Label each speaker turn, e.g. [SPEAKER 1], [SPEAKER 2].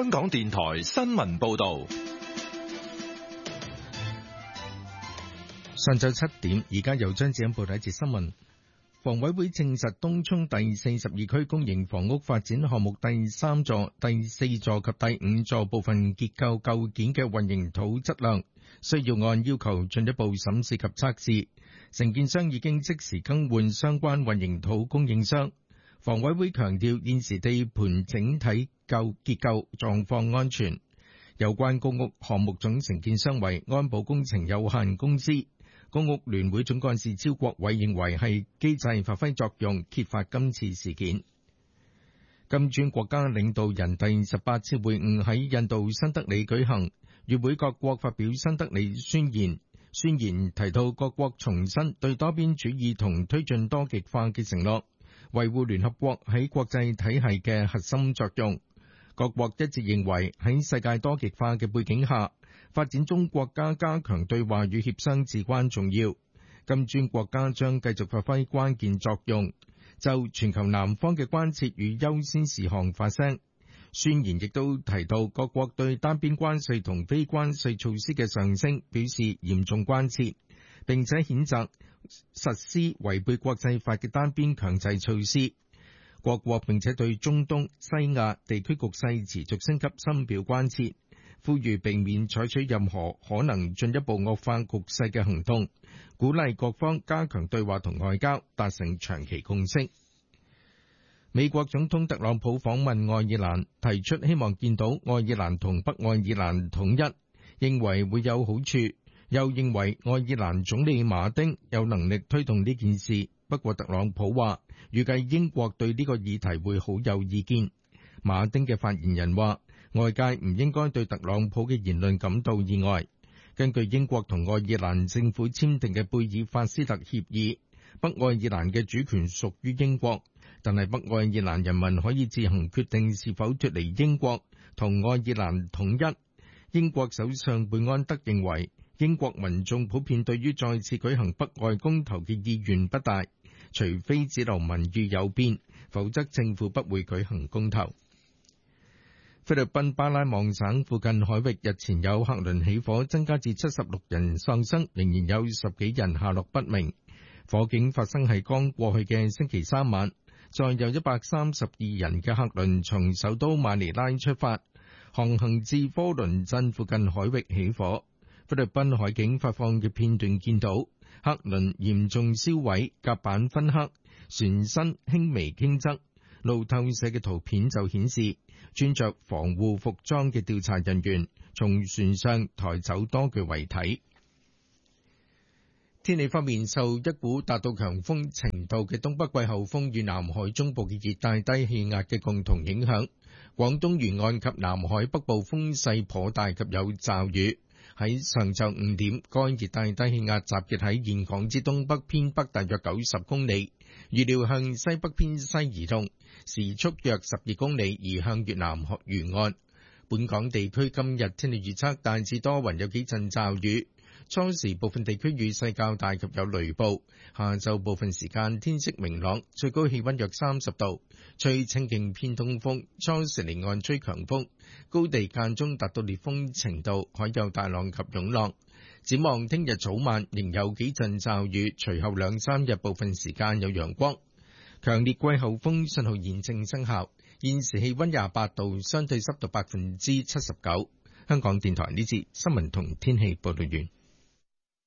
[SPEAKER 1] 香港電台新聞報道。
[SPEAKER 2] 上晝7點，而家由張子欣報第一節新聞。房委會證實東涌第42區公營房屋發展項目第3座、第4座及第5座部分結構構件嘅混凝土質量，需要按要求進一步審視及測試。承建商已經即時更換相關混凝土供應商。房委會強調現時地盤整體結構狀況安全。有關公屋項目總承建商為安保工程有限公司。公屋聯會總幹事招國偉認為係機制發揮作用，揭發今次事件。金磚國家領導人第18次會晤喺印度新德里舉行，與會各國發表新德里宣言。宣言提到各國重申對多邊主義同推進多極化嘅承諾，維護聯合國喺國際體系嘅核心作用。各國一致認為喺世界多極化嘅背景下，發展中國家加強對話與協商至關重要。金磚國家將繼續發揮關鍵作用，就全球南方嘅關切與優先事項發聲。宣言亦都提到各國對單邊關稅同非關稅措施嘅上升表示嚴重關切，並且譴責實施違背國際法嘅單邊強制措施。各國並且對中東、西亞地區局勢持續升級深表關切，呼籲避免採取任何可能進一步惡化局勢嘅行動，鼓勵各方加強對話同外交，達成長期共識。美國總統特朗普訪問愛爾蘭，提出希望見到愛爾蘭同北愛爾蘭統一，認為會有好處，又認為愛爾蘭總理馬丁有能力推動呢件事。不過特朗普話，預計英國對呢個議題會好有意見。馬丁嘅發言人話，外界唔應該對特朗普嘅言論感到意外。根據英國同愛爾蘭政府簽訂嘅貝爾法斯特協議，北愛爾蘭嘅主權屬於英國，但係北愛爾蘭人民可以自行決定是否脫離英國同愛爾蘭統一。英國首相貝安德認為，英國民眾普遍對於再次舉行北愛公投嘅意願不大，除非只留民意有變，否則政府不會舉行公投。菲律賓巴拉望省附近海域日前有客輪起火，增加至76人喪生，仍然有10幾人下落不明。火警發生喺剛過去嘅星期三晚，載有132人嘅客輪從首都馬尼拉出發，航行至科倫鎮附近海域起火。菲律賓海警發放嘅片段見到客輪嚴重燒毀，甲板燻黑，船身輕微傾側。路透社嘅圖片就顯示，穿着防護服裝嘅調查人員從船上抬走多具遺體。天氣方面，受一股達到強風程度嘅東北季候風與南海中部嘅熱帶低氣壓嘅共同影響，廣東沿岸及南海北部風勢頗大及有驟雨。喺上晝5點，該熱帶低氣壓集結喺峴港之東北偏北大約90公里，預料向西北偏西移動，時速約12公里，移向越南沿岸。本港地區今日天氣預測大致多雲，有幾陣驟雨，初時部分地區雨勢較大及有雷暴，下晝部分時間天色明朗，最高氣溫約30度，吹清勁偏東風，初時離岸吹強風，高地間中達到烈風程度，海有大浪及湧浪。展望聽日早晚仍有幾陣驟雨，隨後2-3日部分時間有陽光。強烈季候風信號現正生效，現時氣溫28度，相對濕度79%。香港電台呢節新聞同天氣報道完。